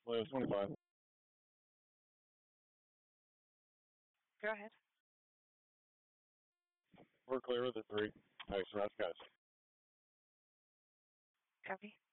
Well, it was 25. Go ahead. We're clear with the 3. All right, so that's guys. Copy.